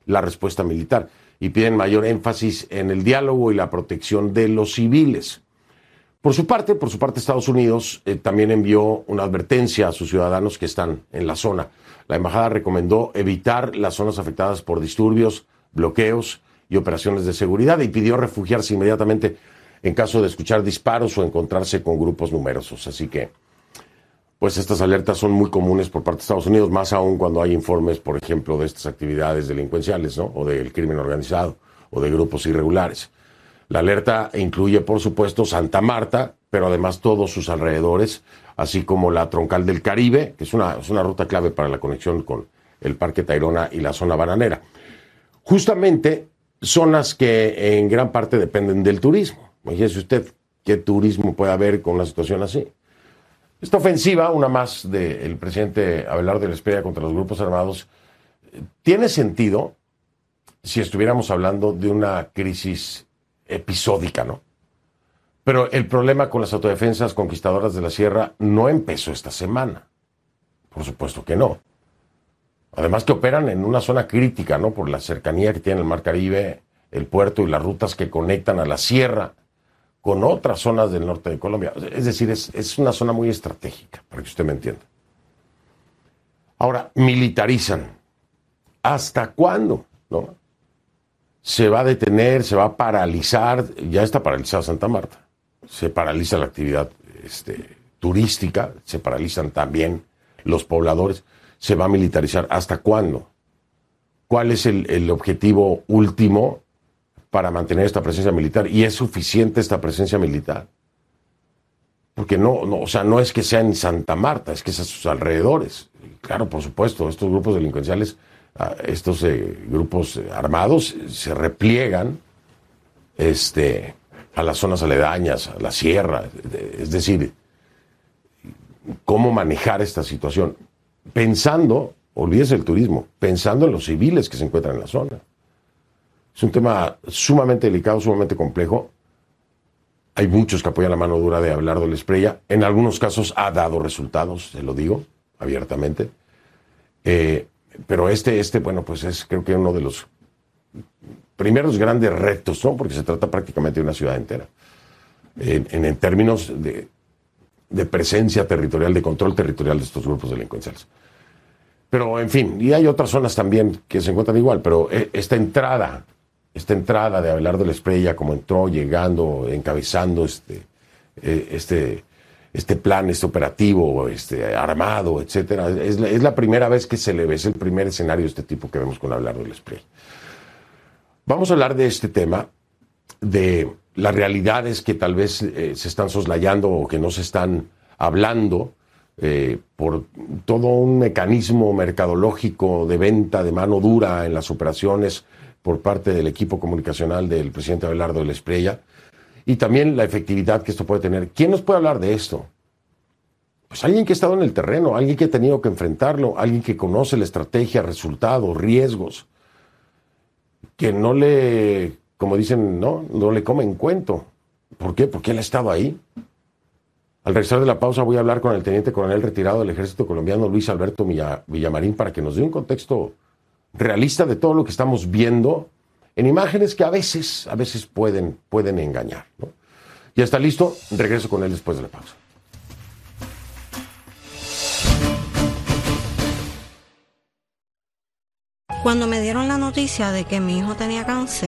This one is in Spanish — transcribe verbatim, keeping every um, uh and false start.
la respuesta militar y piden mayor énfasis en el diálogo y la protección de los civiles. Por su parte, por su parte Estados Unidos eh, también envió una advertencia a sus ciudadanos que están en la zona. La embajada recomendó evitar las zonas afectadas por disturbios, bloqueos y operaciones de seguridad y pidió refugiarse inmediatamente en caso de escuchar disparos o encontrarse con grupos numerosos. Así que, pues estas alertas son muy comunes por parte de Estados Unidos, más aún cuando hay informes, por ejemplo, de estas actividades delincuenciales, ¿no? O del crimen organizado o de grupos irregulares. La alerta incluye, por supuesto, Santa Marta, pero además todos sus alrededores, así como la Troncal del Caribe, que es una, es una ruta clave para la conexión con el Parque Tayrona y la zona bananera. Justamente zonas que en gran parte dependen del turismo. Imagínese usted qué turismo puede haber con una situación así. Esta ofensiva, una más del presidente Abelardo de la Espriella contra los grupos armados, tiene sentido si estuviéramos hablando de una crisis episódica, ¿no? Pero el problema con las autodefensas conquistadoras de la sierra no empezó esta semana. Por supuesto que no. Además que operan en una zona crítica, ¿no? Por la cercanía que tiene el Mar Caribe, el puerto y las rutas que conectan a la sierra con otras zonas del norte de Colombia. Es decir, es, es una zona muy estratégica, para que usted me entienda. Ahora, militarizan. ¿Hasta cuándo? ¿No? Se va a detener, se va a paralizar, ya está paralizada Santa Marta, se paraliza la actividad este, turística, se paralizan también los pobladores, se va a militarizar. ¿Hasta cuándo? ¿Cuál es el, el objetivo último para mantener esta presencia militar? ¿Y es suficiente esta presencia militar? Porque no, no, o sea, no es que sea en Santa Marta, es que es a sus alrededores. Claro, por supuesto, estos grupos delincuenciales, estos eh, grupos armados se repliegan este, a las zonas aledañas, a la sierra. Es decir, ¿cómo manejar esta situación? Pensando, olvídese el turismo, pensando en los civiles que se encuentran en la zona. Es un tema sumamente delicado, sumamente complejo. Hay muchos que apoyan la mano dura de Abelardo de la Espriella. En algunos casos ha dado resultados, se lo digo abiertamente. Eh, pero este, este, bueno, pues es creo que uno de los primeros grandes retos, ¿no? Porque se trata prácticamente de una ciudad entera. En, en, en términos de, de presencia territorial, de control territorial de estos grupos delincuenciales. Pero, en fin, y hay otras zonas también que se encuentran igual, pero esta entrada, esta entrada de Abelardo de la Espriella, como entró, llegando, encabezando este, este, este plan, este operativo, este armado, etcétera, es la, es la primera vez que se le ve, es el primer escenario de este tipo que vemos con Abelardo de la Espriella. Vamos a hablar de este tema, de las realidades que tal vez eh, se están soslayando o que no se están hablando, Eh, por todo un mecanismo mercadológico de venta de mano dura en las operaciones por parte del equipo comunicacional del presidente Abelardo de la Espriella, y también la efectividad que esto puede tener. ¿Quién nos puede hablar de esto? Pues alguien que ha estado en el terreno, alguien que ha tenido que enfrentarlo, alguien que conoce la estrategia, resultados, riesgos, que no le, como dicen, no, no le comen cuento. ¿Por qué? Porque él ha estado ahí. Al regresar de la pausa voy a hablar con el teniente coronel retirado del ejército colombiano, Luis Alberto Villamarín, para que nos dé un contexto realista de todo lo que estamos viendo en imágenes que a veces, a veces pueden, pueden engañar, ¿no? Ya está listo, regreso con él después de la pausa. Cuando me dieron la noticia de que mi hijo tenía cáncer,